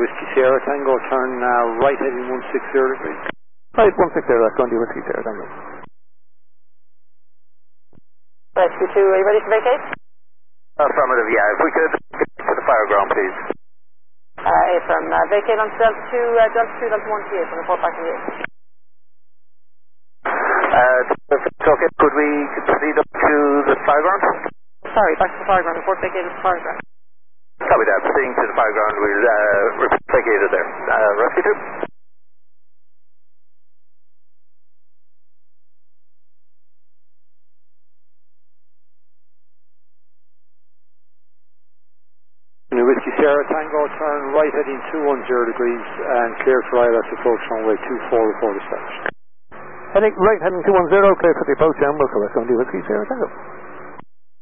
Whiskey Sierra Tango, turn right heading 160 degrees. Right, 160, that's going to be Whiskey Sierra Tango. Rescue 2, are you ready to vacate? Affirmative, yeah. If we could get to the fire ground, please. Affirm. Vacate on Delta 2, Delta 1 T8, and report back to you. Okay, could we proceed up to the fire ground? Sorry, back to the fire ground. Report vacated to the fire ground. Copy that. Proceeding to the fire ground, we'll report vacated there. Rescue 2. Whiskey Sierra Tango, turn right heading 210 degrees and clear for ILS approach runway 24 report established. Heading right heading 210, clear for the approach and we'll correct on the Whiskey Sierra Tango.